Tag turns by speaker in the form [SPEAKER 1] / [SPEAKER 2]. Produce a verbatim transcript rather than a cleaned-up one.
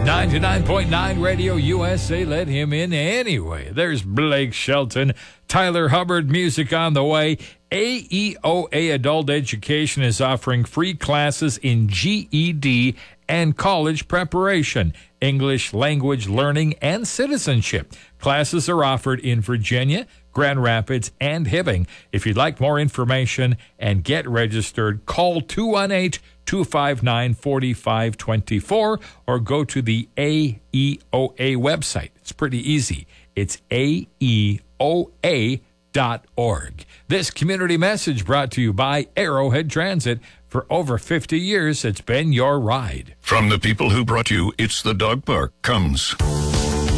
[SPEAKER 1] ninety-nine point nine Radio U S A, let him in anyway. There's Blake Shelton, Tyler Hubbard, music on the way. A E O A Adult Education is offering free classes in G E D and college preparation, English language learning, and citizenship. Classes are offered in Virginia, Grand Rapids, and Hibbing. If you'd like more information and get registered, call two one eight, two five nine, four five two four or go to the A E O A website. It's pretty easy. It's A E O A dot org. This community message brought to you by Arrowhead Transit. For over fifty years, it's been your ride.
[SPEAKER 2] From the people who brought you It's the Dog Park comes